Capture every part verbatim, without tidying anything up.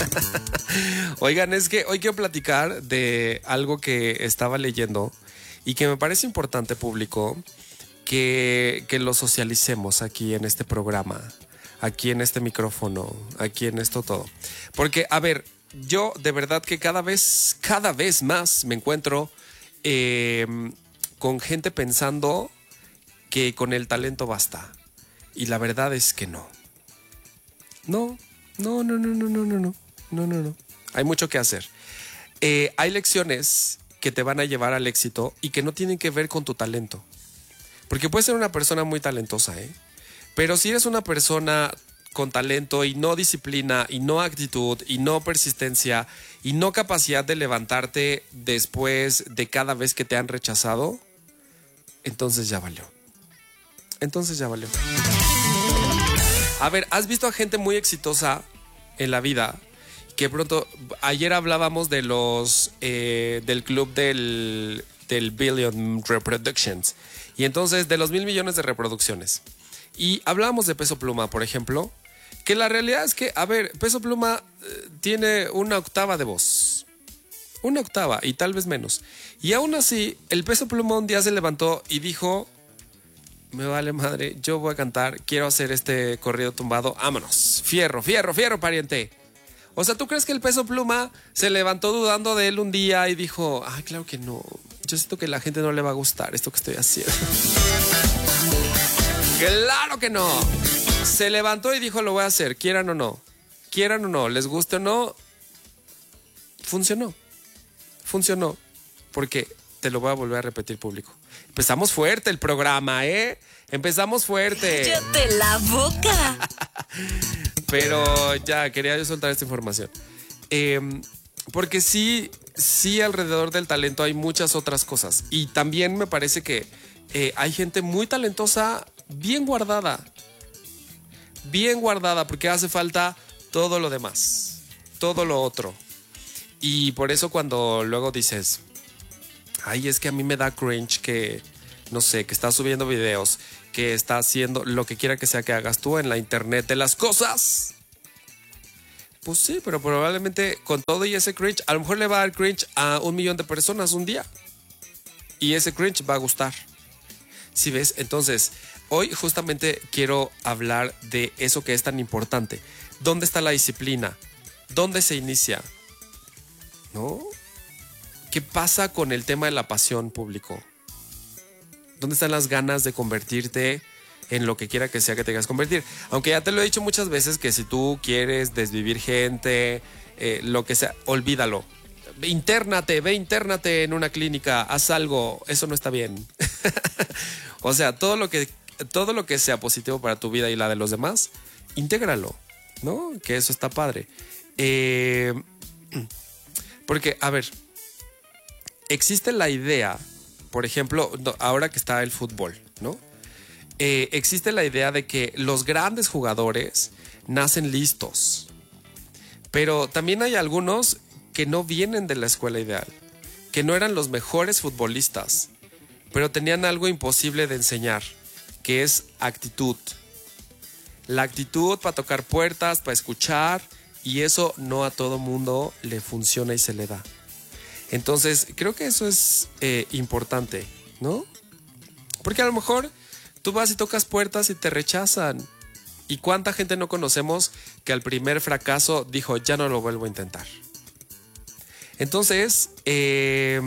Oigan, es que hoy quiero platicar de algo que estaba leyendo y que me parece importante, público, que, que lo socialicemos aquí en este programa, aquí en este micrófono, aquí en esto todo. Porque, a ver, yo de verdad que cada vez, cada vez más me encuentro eh, con gente pensando que con el talento basta. Y la verdad es que no. No, no, no, no, no, no, no, no, no, no, no. Hay mucho que hacer. Eh, hay lecciones que te van a llevar al éxito y que no tienen que ver con tu talento. Porque puedes ser una persona muy talentosa, ¿eh? Pero si eres una persona con talento y no disciplina y no actitud y no persistencia y no capacidad de levantarte después de cada vez que te han rechazado, entonces ya valió. Entonces ya valió. A ver, ¿has visto a gente muy exitosa en la vida? Que pronto, ayer hablábamos de los, eh, del club del, del Billion Reproductions. Y entonces, de los mil millones de reproducciones. Y hablábamos de Peso Pluma, por ejemplo, que la realidad es que, a ver, Peso Pluma eh, tiene una octava de voz. Una octava y tal vez menos. Y aún así, el Peso Pluma un día se levantó y dijo: me vale madre, yo voy a cantar, quiero hacer este corrido tumbado, vámonos, fierro, fierro, fierro, pariente. O sea, ¿tú crees que el Peso Pluma se levantó dudando de él un día y dijo: ay, claro que no, yo siento que a la gente no le va a gustar esto que estoy haciendo? ¡Claro que no! Se levantó y dijo: lo voy a hacer, quieran o no, quieran o no, les guste o no. Funcionó, funcionó, porque te lo voy a volver a repetir, público. Empezamos fuerte el programa, ¿eh? Empezamos fuerte. ¡Cállate la boca! Pero ya, quería yo soltar esta información. Eh, porque sí, sí, alrededor del talento hay muchas otras cosas. Y también me parece que eh, hay gente muy talentosa, bien guardada. Bien guardada, porque hace falta todo lo demás. Todo lo otro. Y por eso cuando luego dices: ay, es que a mí me da cringe que, no sé, que estás subiendo videos, que está haciendo lo que quiera que sea que hagas tú en la internet de las cosas. Pues sí, pero probablemente con todo y ese cringe, a lo mejor le va a dar cringe a un millón de personas un día. Y ese cringe va a gustar. ¿Sí ves? Entonces, hoy justamente quiero hablar de eso que es tan importante. ¿Dónde está la disciplina? ¿Dónde se inicia? ¿No? ¿Qué pasa con el tema de la pasión, público? ¿Dónde están las ganas de convertirte en lo que quiera que sea que te quieras convertir? Aunque ya te lo he dicho muchas veces que si tú quieres desvivir gente, eh, lo que sea, olvídalo. Intérnate, ve, intérnate en una clínica, haz algo, eso no está bien. O sea, todo lo que, todo lo que sea positivo para tu vida y la de los demás, intégralo, ¿no? Que eso está padre. Eh, porque, a ver, existe la idea, por ejemplo, ahora que está el fútbol, ¿no? Eh, existe la idea de que los grandes jugadores nacen listos. Pero también hay algunos que no vienen de la escuela ideal, que no eran los mejores futbolistas, pero tenían algo imposible de enseñar, que es actitud. La actitud para tocar puertas, para escuchar, y eso no a todo mundo le funciona y se le da. Entonces, creo que eso es eh, importante, ¿no? Porque a lo mejor tú vas y tocas puertas y te rechazan. ¿Y cuánta gente no conocemos que al primer fracaso dijo: ya no lo vuelvo a intentar? Entonces, eh,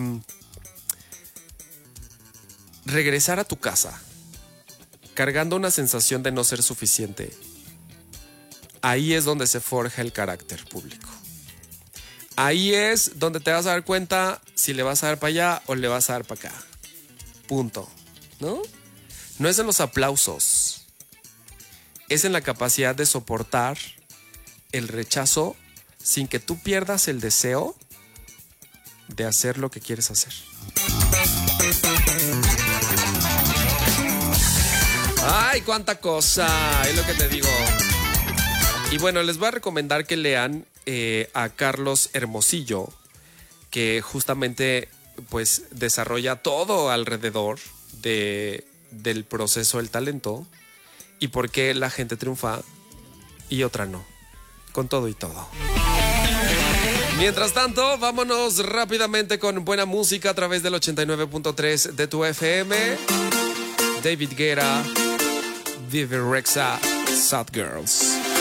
regresar a tu casa cargando una sensación de no ser suficiente, ahí es donde se forja el carácter, público. Ahí es donde te vas a dar cuenta si le vas a dar para allá o le vas a dar para acá. Punto. ¿No? No es en los aplausos. Es en la capacidad de soportar el rechazo sin que tú pierdas el deseo de hacer lo que quieres hacer. ¡Ay, cuánta cosa! Es lo que te digo. Y bueno, les voy a recomendar que lean eh, a Carlos Hermosillo, que justamente pues desarrolla todo alrededor de, del proceso del talento y por qué la gente triunfa y otra no, con todo y todo. Mientras tanto, vámonos rápidamente con buena música a través del ochenta y nueve punto tres de tu F M. David Guetta, Vivi Rexa, Sad Girls.